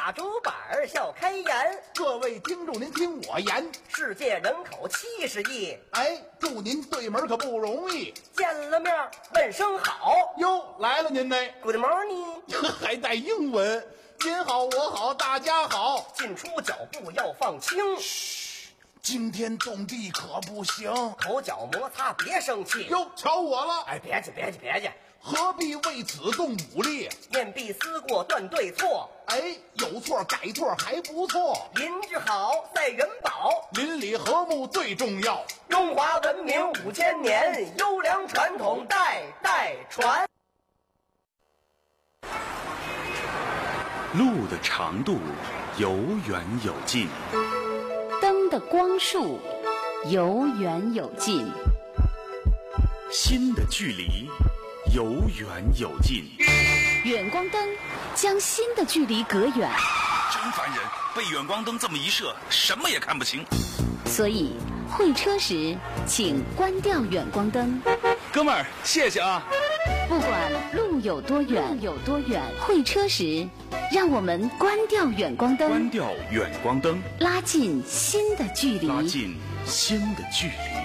大竹板笑开颜。 各位听众，您听我言， 世界人口70亿， 哎，祝您对门可不容易。 见了面问声好。 哟，来了您呢 Good morning， 还带英文。您好，我好，大家好。 进出脚步要放轻， 惊天动地可不行。 口角摩擦别生气。 哟，瞧我了。 哎，别介， 何必为此动武力？ 面壁思过断对错。 哎，有错改错还不错。 邻居好赛元宝， 邻里和睦最重要。 中华文明5000年，优良传统代代传。 路的长度有远有近， 灯的光束有远有近， 心的距离有远有近。 远光灯将心的距离隔远， 真烦人，被远光灯这么一射，什么也看不清。 所以会车时请关掉远光灯。 哥们儿，谢谢啊。 不管路有多远，会车时让我们关掉远光灯， 关掉远光灯， 拉近心的距离， 拉近心的距离。